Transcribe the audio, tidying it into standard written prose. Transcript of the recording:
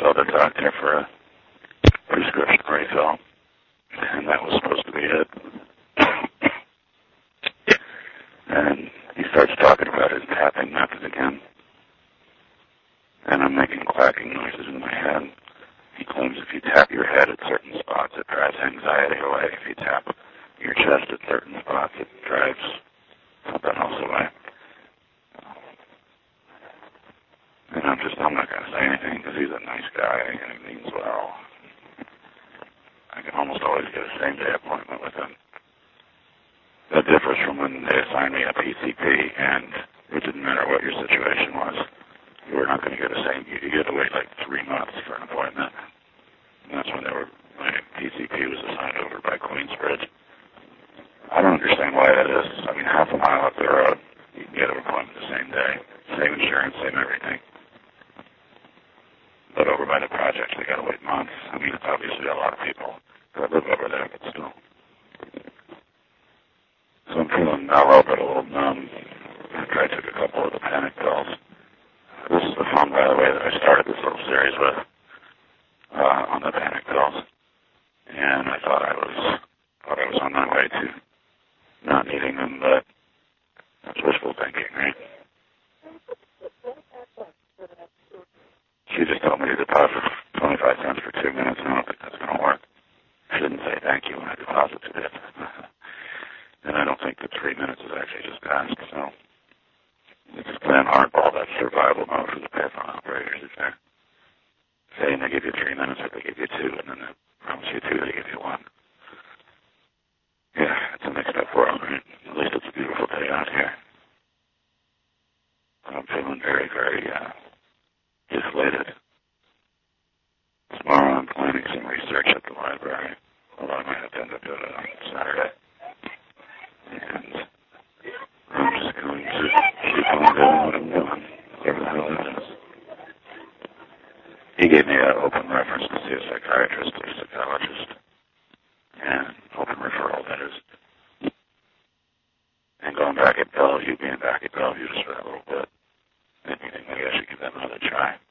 called the doctor for a prescription refill, and that was supposed to be it. And he starts talking about his tapping method again, and I'm making quacking noises in my head. He claims if you tap your head at certain spots, it drives anxiety away. If you tap your chest at certain spots, it drives something else away. And I'm not going to say anything because he's a nice guy and he means well. I can almost always get a same-day appointment with him. That differs from when they assigned me a PCP, and it didn't matter what your situation was. You were not going to get a same. You had to wait like 3 months for an appointment. And that's when my PCP was assigned over by Queensbridge. I don't understand why that is. I mean, half a mile up the road, you can get an appointment the same day. Same insurance, same everything. But over by the project, they got to wait months. I mean, it's obviously a lot of people that live over there, but still. So I'm feeling mellow, but a little numb after I took a couple of the panic pills. This is the phone, by the way, that I started this little series with on the panic pills. And I thought I was on my way to not needing them, but that's wishful thinking, right? She just told me to deposit 25 cents for 2 minutes, and I don't think that's going to work. She didn't say thank you when I deposited it. And I don't think that 3 minutes has actually just passed, so it's playing hardball. That's survival mode for the payphone operators. If they're saying they give you 3 minutes, or they give you 2, and then they promise you 2, they give you 1. Yeah, it's a mixed up world, right? At least it's a beautiful day out here. I'm feeling very, very deflated. Tomorrow I'm planning some research at the library, although I might have to end up doing it on Saturday. And I'm just going to keep on doing what I'm doing, whatever the hell that is. He gave me an open reference to see a psychiatrist or a psychologist, and open referral, that is. And going back at Bellevue, being back at Bellevue just for that little bit, maybe I should give that another try.